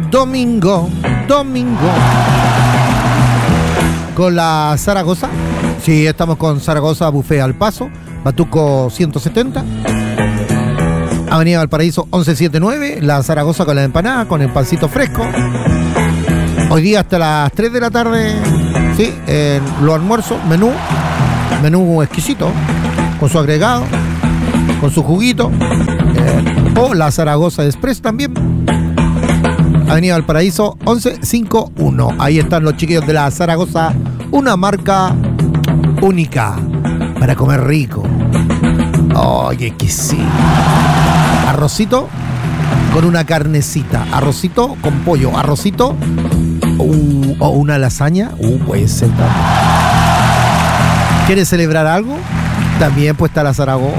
domingo con la Zaragoza. Sí, estamos con Zaragoza Buffet al Paso, Batuco 170, Avenida Valparaíso 1179, la Zaragoza con la empanada, con el pancito fresco. Hoy día hasta las 3 de la tarde, sí, los almuerzos, menú exquisito, con su agregado, con su juguito, o la Zaragoza Express también. Avenida Valparaíso 1151. Ahí están los chiquillos de la Zaragoza, una marca única para comer rico. Oye, que sí. Arrocito con una carnecita, arrocito con pollo, arrocito o una lasaña. Puede ser también. ¿Quieres celebrar algo? También pues está la Zaragoza.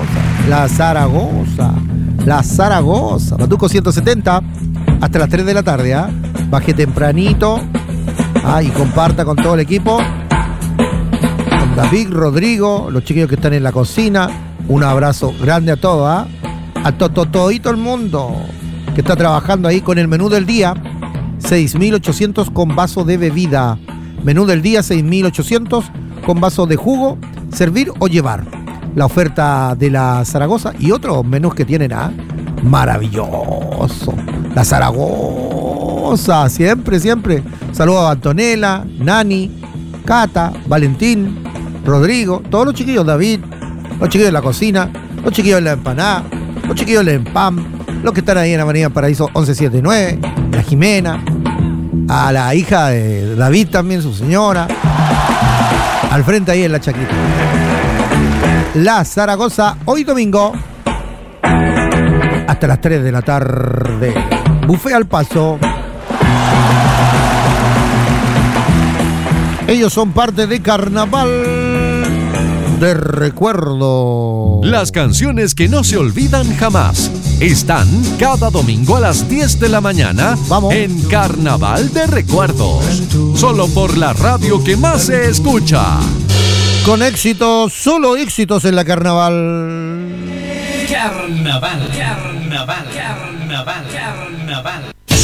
La Zaragoza. Batuco 170 hasta las 3 de la tarde, ¿ah? Baje tempranito y comparta con todo el equipo. Con David, Rodrigo, los chiquillos que están en la cocina. Un abrazo grande a todos, ¿ah? A todito el mundo que está trabajando ahí con el menú del día. 6.800 con vaso de bebida. Menú del día 6.800 con vaso de jugo, servir o llevar. La oferta de la Zaragoza y otros menús que tienen, maravilloso. La Zaragoza, siempre. Saludos a Antonella, Nani, Cata, Valentín, Rodrigo, todos los chiquillos, David, los chiquillos de la cocina, los chiquillos de la empanada, los chiquillos del empam, los que están ahí en Avenida Paraíso 1179, la Jimena, a la hija de David también, su señora, al frente ahí en la Chaquita. La Zaragoza, hoy domingo, hasta las 3 de la tarde. Buffet al Paso. Ellos son parte de Carnaval de Recuerdo. Las canciones que no se olvidan jamás están cada domingo a las 10 de la mañana. Vamos. En Carnaval de Recuerdos. Solo por la radio que más se escucha. Con éxitos, solo éxitos en la Carnaval. Carnaval.